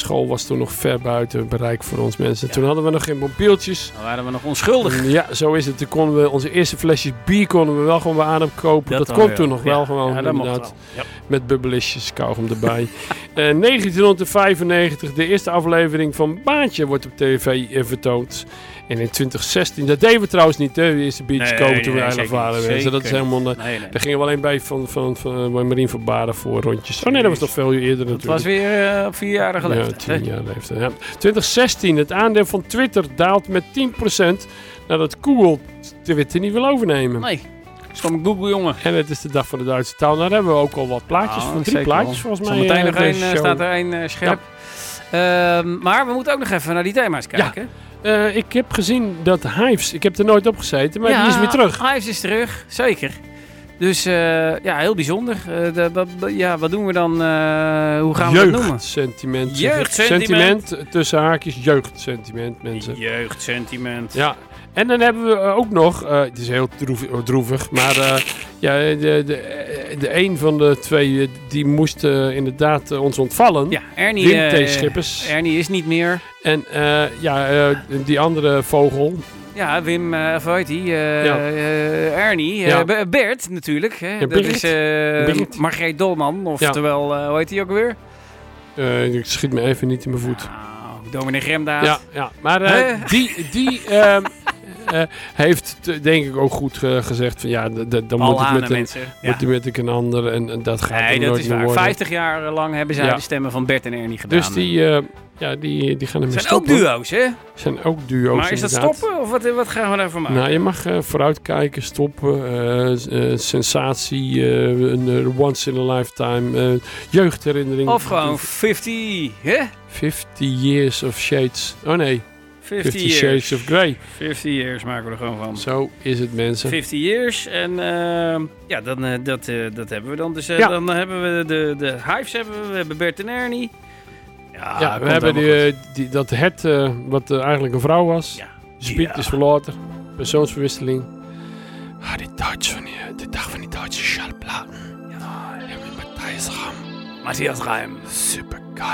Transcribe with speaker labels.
Speaker 1: school was toen nog ver buiten bereik voor ons mensen. Toen hadden we nog geen mobieltjes.
Speaker 2: Dan waren we nog onschuldig.
Speaker 1: Ja, zo is het. Toen konden we onze eerste flesjes bier konden we wel gewoon bij Adam kopen. Dat kon toen nog wel gewoon.
Speaker 2: Ja, dat mocht
Speaker 1: inderdaad.
Speaker 2: wel. Ja.
Speaker 1: Met bubbelisjes, kauwgom erbij. 1995, de eerste aflevering van Baantje wordt op tv vertoond. En in 2016, dat deden we trouwens niet, hè, de eerste biertjes kopen toen we eigenlijk waren. Dat is helemaal... Daar gingen we alleen bij van Marien van Baren voor rondjes. Oh nee, dat was toch veel eerder natuurlijk.
Speaker 2: Het was weer op 4-jarige leeftijd.
Speaker 1: Ja, 10 jaar leeftijd. Ja. 2016, het aandeel van Twitter daalt met 10% nadat Google Twitter niet wil overnemen.
Speaker 2: Nee, dat is gewoon Google, jongen.
Speaker 1: En het is de dag van de Duitse taal. Daar hebben we ook al wat plaatjes van. 3 plaatjes volgens mij.
Speaker 2: Zometeen nog staat er één scherp. Ja. Maar we moeten ook nog even naar die thema's kijken.
Speaker 1: Ja. Ik heb gezien dat Hives, ik heb er nooit op gezeten, maar die is weer terug.
Speaker 2: Hives is terug, zeker. Dus heel bijzonder. Wat doen we dan? Hoe gaan we dat noemen?
Speaker 1: Jeugdsentiment.
Speaker 2: Jeugdsentiment.
Speaker 1: Tussen haakjes, jeugdsentiment, mensen.
Speaker 2: Jeugdsentiment.
Speaker 1: Ja. En dan hebben we ook nog, het is heel droevig, maar de een van de twee die moest inderdaad ons ontvallen.
Speaker 2: Ja, Ernie.
Speaker 1: Wim T. Schippers.
Speaker 2: Ernie is niet meer.
Speaker 1: En die andere vogel.
Speaker 2: Ja, Wim, of hoe heet die? Ernie. Bert natuurlijk. Hè?
Speaker 1: Ja,
Speaker 2: dat is Margreet Dolman. Oftewel, hoe heet die ook weer?
Speaker 1: Ik schiet me even niet in mijn voet.
Speaker 2: Dominee Gremdaad.
Speaker 1: Ja. Maar die heeft denk ik ook goed gezegd van dan moet ik met een ander en dat gaat nooit meer worden.
Speaker 2: 50 jaar lang hebben zij de stemmen van Bert en Ernie gedaan.
Speaker 1: Dus die gaan ermee stoppen.
Speaker 2: Zijn ook duo's, hè?
Speaker 1: Zijn ook duo's.
Speaker 2: Maar is dat stoppen of wat gaan we daarvan maken?
Speaker 1: Nou, je mag vooruitkijken, stoppen, sensatie, een once in a lifetime, jeugdherinnering.
Speaker 2: Of gewoon 50, hè?
Speaker 1: 50 Years of Shades. Oh nee. 50 Shades of Grey.
Speaker 2: 50 years maken we er gewoon van.
Speaker 1: Zo is het, mensen.
Speaker 2: 50 years. En dat hebben we dan. Dus dan hebben we de Hives, we hebben Bert en Ernie.
Speaker 1: Ja, we hebben dat hert wat eigenlijk een vrouw was.
Speaker 2: Ja.
Speaker 1: Spiet is verlaten. Persoonsverwisseling. De dag van die Duitse schallplaten.
Speaker 2: Ja.
Speaker 1: Met Matthijs Ram.
Speaker 2: Matthias Reim.
Speaker 1: Super